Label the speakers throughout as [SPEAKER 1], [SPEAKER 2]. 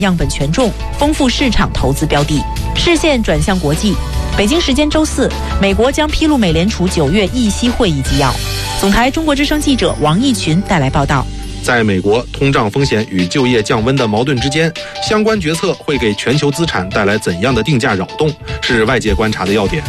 [SPEAKER 1] 样本权重，丰富市场投资标的，视线转向国际。北京时间周四，美国将披露美联储9月议息会议纪要。总台中国之声记者王义群带来报道。
[SPEAKER 2] 在美国通胀风险与就业降温的矛盾之间，相关决策会给全球资产带来怎样的定价扰动，是外界观察的要点。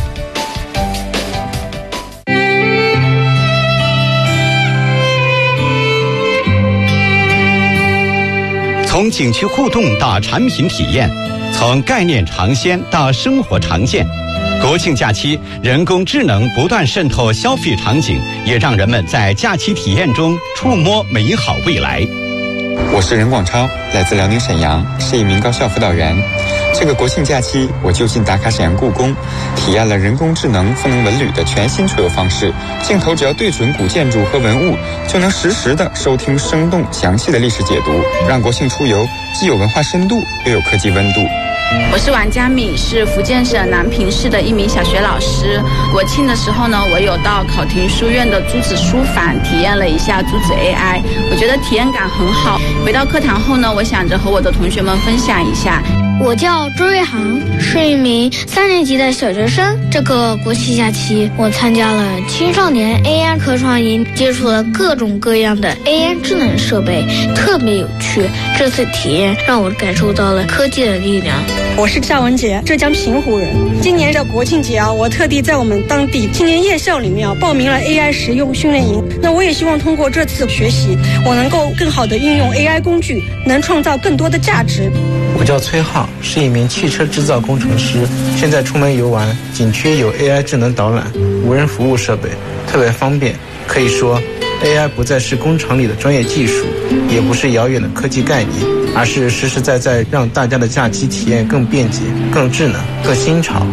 [SPEAKER 3] 从景区互动到产品体验，从概念尝鲜到生活常见，国庆假期，人工智能不断渗透消费场景，也让人们在假期体验中触摸美好未来。
[SPEAKER 4] 我是任广超，来自辽宁沈阳，是一名高校辅导员。这个国庆假期，我就近打卡沈阳故宫，体验了人工智能赋能文旅的全新出游方式。镜头只要对准古建筑和文物，就能实时的收听生动详细的历史解读，让国庆出游既有文化深度，又有科技温度。
[SPEAKER 5] 我是王佳敏，是福建省南平市的一名小学老师。国庆的时候呢，我有到考亭书院的朱子书房体验了一下朱子 AI， 我觉得体验感很好。回到课堂后呢，我想着和我的同学们分享一下。
[SPEAKER 6] 我叫周瑞航，是一名3年级的小学生。这个国庆假期，我参加了青少年 AI 科创营，接触了各种各样的 AI 智能设备，特别有趣。这次体验让我感受到了科技的力量。
[SPEAKER 7] 我是夏文杰，浙江平湖人。今年的国庆节我特地在我们当地青年夜校里面报名了 AI 实用训练营。那我也希望通过这次学习，我能够更好的应用 AI 工具，能创造更多的价值。
[SPEAKER 8] 我叫崔浩，是一名汽车制造工程师。现在出门游玩，景区有 AI 智能导览、无人服务设备，特别方便。可以说 AI 不再是工厂里的专业技术，也不是遥远的科技概念，而是实实在在让大家的假期体验更便捷、更智能、更新潮。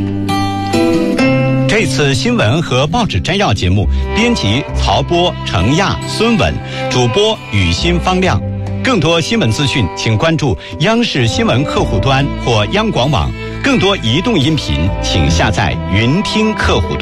[SPEAKER 3] 这次新闻和报纸摘要节目，编辑曹波、程亚、孙稳，主播雨欣、方亮。更多新闻资讯，请关注央视新闻客户端或央广网。更多移动音频，请下载云听客户端。